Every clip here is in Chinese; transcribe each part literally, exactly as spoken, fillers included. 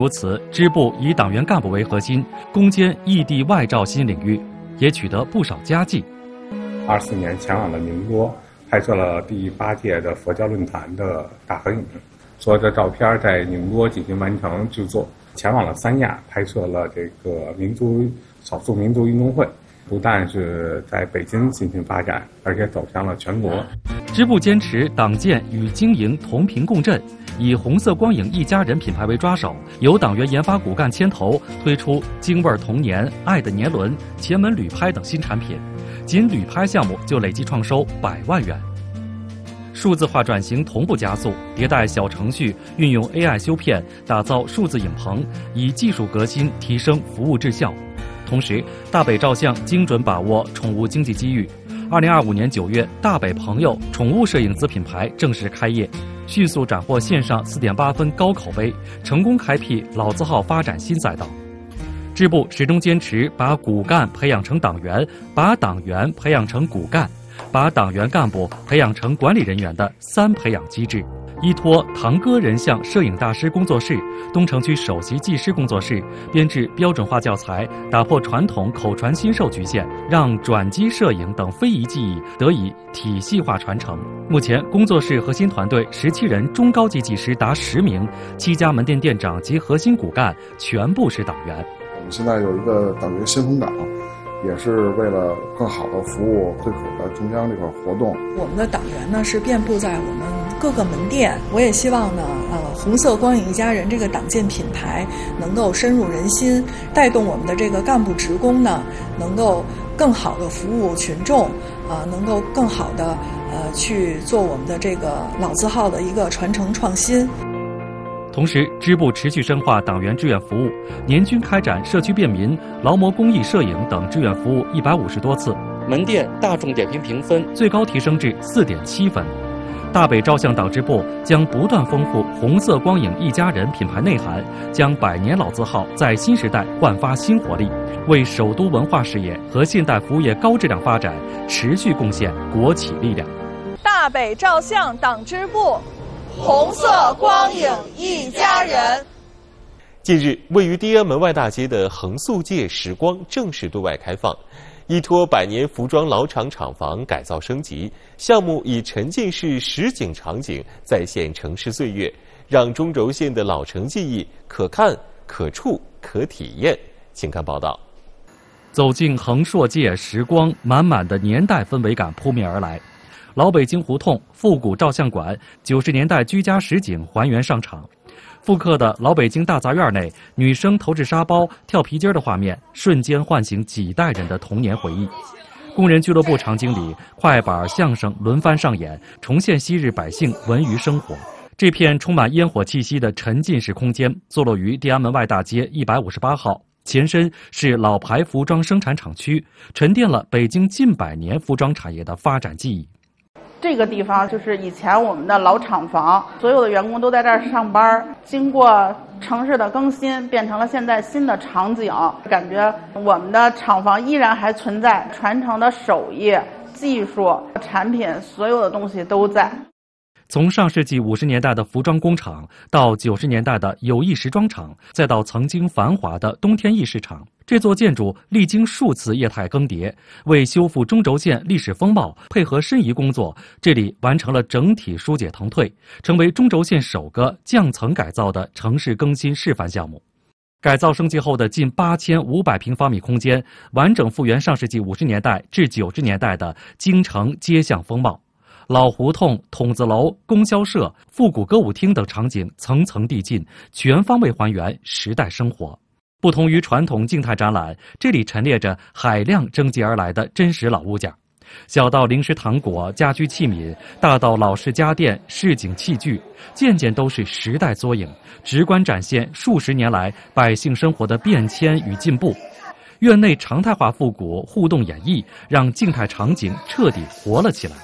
如此，支部以党员干部为核心，攻坚异地外照新领域，也取得不少佳绩。 二四年前往了宁波，拍摄了第八届的佛教论坛的大合影，所有的照片在宁波进行完成制作。前往了三亚，拍摄了这个民族少数民族运动会，不但是在北京进行发展，而且走向了全国。 支部坚持党建与经营同频共振，以红色光影一家人品牌为抓手，由党员研发骨干牵头，推出京味儿童年、爱的年轮、前门旅拍等新产品，仅旅拍项目就累计创收百万元。数字化转型同步加速，迭代小程序，运用 A I 修片，打造数字影棚，以技术革新提升服务质效。同时，大北照相精准把握宠物经济机遇。二零二五年九月，大北朋友宠物摄影子品牌正式开业，迅速斩获线上 四点八 分高口碑，成功开辟老字号发展新赛道。支部始终坚持把骨干培养成党员，把党员培养成骨干，把党员干部培养成管理人员的三培养机制。依托堂哥人像摄影大师工作室、东城区首席技师工作室编制标准化教材，打破传统口传心授局限，让转机摄影等非遗技艺得以体系化传承。目前，工作室核心团队十七人，中高级技师达十名，七家门店店长及核心骨干全部是党员。 我们现在有一个党员先锋党，也是为了更好的服务会口的中央这块活动。 我们的党员呢是遍布在我们各个门店，我也希望呢，呃，红色光影一家人这个党建品牌能够深入人心，带动我们的这个干部职工呢，能够更好的服务群众，啊、呃，能够更好的呃去做我们的这个老字号的一个传承创新。 同时，支部持续深化党员志愿服务，年均开展社区便民、劳模公益摄影等志愿服务一百五十多次，门店大众点评评分最高提升至四点七分。大北照相党支部将不断丰富红色光影一家人品牌内涵，将百年老字号在新时代焕发新活力，为首都文化事业和现代服务业高质量发展持续贡献国企力量。 大北照相党支部，红色光影一家人。 近日，位于地安门外大街的横速界时光正式对外开放。依托百年服装老厂厂房改造升级项目，以沉浸式实景场景再现城市岁月，让中轴线的老城记忆可看、可触、可体验。请看报道。 走进横硕界时光，满满的年代氛围感扑面而来。老北京胡同复古照相馆，九十年代居家实景还原上场。复刻的老北京大杂院内，女生投掷沙包、跳皮筋的画面，瞬间唤醒几代人的童年回忆。工人俱乐部场景里，快板、相声轮番上演，重现昔日百姓文娱生活。这片充满烟火气息的沉浸式空间，坐落于地安门外大街一百五十八号，前身是老牌服装生产厂区，沉淀了北京近百年服装产业的发展记忆。 这个地方就是以前我们的老厂房，所有的员工都在这儿上班。经过城市的更新，变成了现在新的场景，感觉我们的厂房依然还存在，传承的手艺、技术、产品，所有的东西都在。 从上世纪五十年代的服装工厂，到九十年代的友谊时装厂，再到曾经繁华的东天翼市场，这座建筑历经数次业态更迭，为修复中轴线历史风貌，配合申遗工作，这里完成了整体疏解腾退，成为中轴线首个降层改造的城市更新示范项目。改造升级后的近八千五百平方米空间，完整复原上世纪五十年代至九十年代的京城街巷风貌。老胡同、筒子楼、供销社、复古歌舞厅等场景层层递进，全方位还原时代生活。不同于传统静态展览，这里陈列着海量征集而来的真实老物件，小到零食糖果、家居器皿，大到老式家电、市井器具，件件都是时代缩影，直观展现数十年来百姓生活的变迁与进步。院内常态化复古互动演绎，让静态场景彻底活了起来。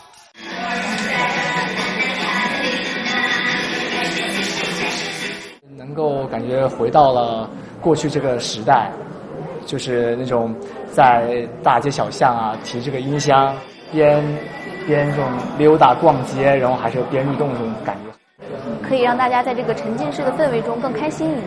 能够感觉回到了过去这个时代，就是那种在大街小巷啊提这个音箱，边边这种溜达逛街，然后还是边律动这种感觉， 可以让大家在这个沉浸式的氛围中更开心一点。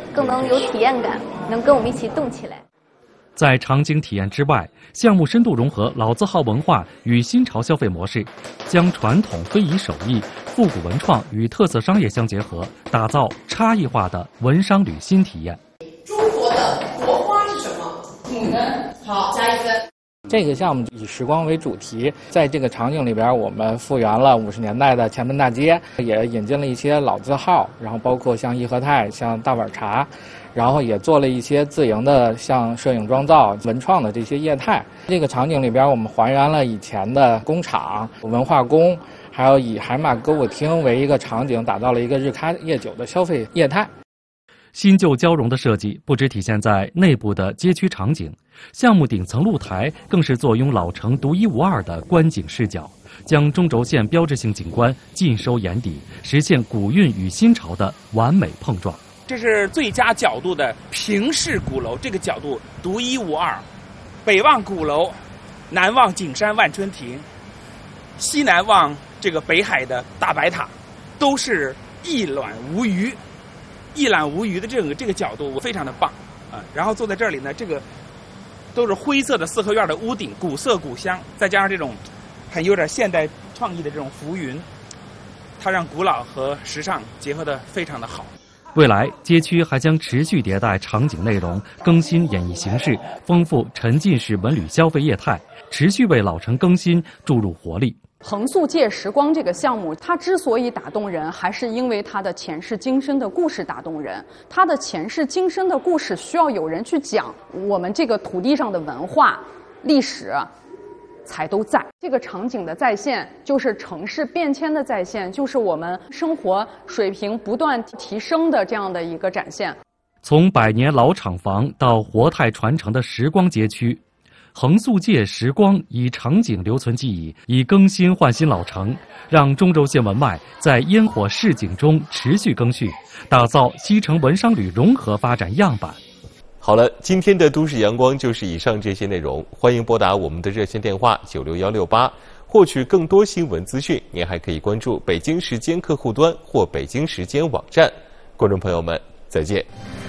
更能有体验感，能跟我们一起动起来。 在场景体验之外，项目深度融合老字号文化与新潮消费模式，将传统非遗手艺、复古文创与特色商业相结合，打造差异化的文商旅新体验。 中国的国花是什么？牡丹。好，加一分。 这个项目以时光为主题，在这个场景里边，我们复原了五十年代的前门大街，也引进了一些老字号，然后包括像益和泰、像大碗茶，然后也做了一些自营的像摄影妆造、文创的这些业态。这个场景里边，我们还原了以前的工厂、文化宫，还有以海马歌舞厅为一个场景，打造了一个日咖夜酒的消费业态。 新旧交融的设计不只体现在内部的街区场景，项目顶层露台更是坐拥老城独一无二的观景视角，将中轴线标志性景观尽收眼底，实现古韵与新潮的完美碰撞。 这是最佳角度的平视鼓楼，这个角度独一无二。北望鼓楼，南望景山万春亭，西南望这个北海的大白塔，都是一览无余。一览无余的这个这个角度非常的棒啊！然后坐在这里呢，这个都是灰色的四合院的屋顶，古色古香，再加上这种很有点现代创意的这种浮云，它让古老和时尚结合得非常的好。 未来街区还将持续迭代场景内容，更新演绎形式，丰富沉浸式文旅消费业态，持续为老城更新注入活力。 横速借时光这个项目，它之所以打动人，还是因为它的前世今生的故事打动人。它的前世今生的故事需要有人去讲，我们这个土地上的文化、历史才都在。这个场景的再现，就是城市变迁的再现，就是我们生活水平不断提升的这样的一个展现。 从百年老厂房到活态传承的时光街区，横速借时光以场景留存记忆，以更新换新老城，让中轴线文脉在烟火市井中持续更续，打造西城文商旅融合发展样板。 好了，今天的都市阳光就是以上这些内容，欢迎拨打我们的热线电话九六幺六八，获取更多新闻资讯。您还可以关注北京时间客户端或北京时间网站。观众朋友们，再见。